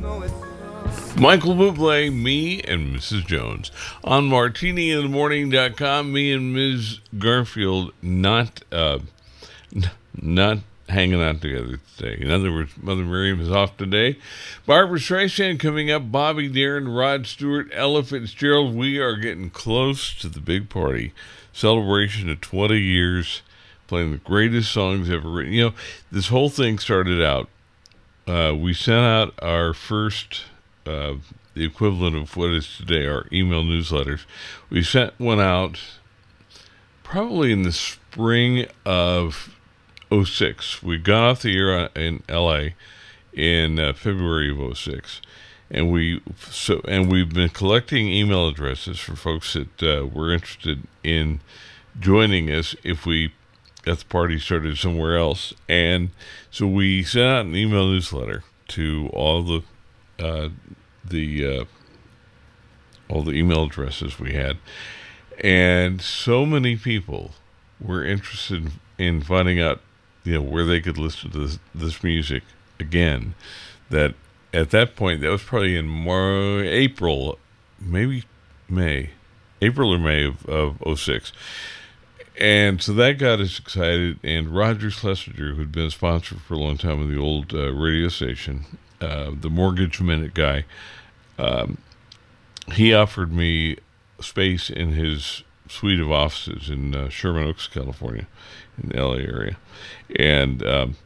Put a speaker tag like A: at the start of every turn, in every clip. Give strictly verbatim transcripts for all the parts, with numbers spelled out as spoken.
A: Michael Bublé, me and Missus Jones. On martini in the morning dot com, me and Miz Garfield not uh, n- not hanging out together today. In other words, Mother Miriam is off today. Barbara Streisand coming up, Bobby Darin, Rod Stewart, Ella Fitzgerald. We are getting close to the big party. Celebration of twenty years, playing the greatest songs ever written. You know, this whole thing started out, uh, we sent out our first... Uh, the equivalent of what is today our email newsletters. We sent one out probably in the spring of oh six. We got off the air in L A in uh, February of oh six, and we so and we've been collecting email addresses for folks that uh, were interested in joining us if we got the party started somewhere else. And so we sent out an email newsletter to all the uh, the uh, all the email addresses we had, and so many people were interested in finding out, you know, where they could listen to this, this music again, that at that point, that was probably in Mar- April, maybe May, April or May of, of oh six. And so that got us excited, and Roger Schlesinger, who'd been a sponsor for a long time with the old uh, radio station, uh, the Mortgage Minute guy, um, he offered me space in his suite of offices in uh, Sherman Oaks, California, in the L A area. And um,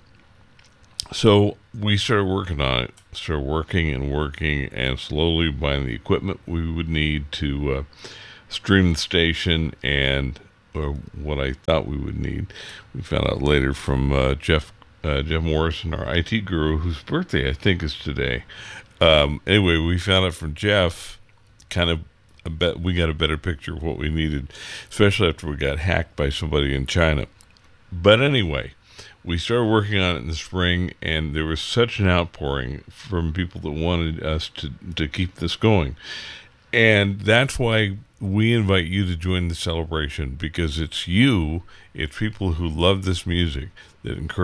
A: so we started working on it, started working and working, and slowly buying the equipment we would need to uh, stream the station, and uh, what I thought we would need. We found out later from uh, Jeff uh, Jeff Morrison, our I T guru, whose birthday I think is today. Um, anyway, we found out from Jeff, kind of, a bet we got a better picture of what we needed, especially after we got hacked by somebody in China. But anyway, we started working on it in the spring, and there was such an outpouring from people that wanted us to, to keep this going. And that's why we invite you to join the celebration, because it's you, it's people who love this music that encourage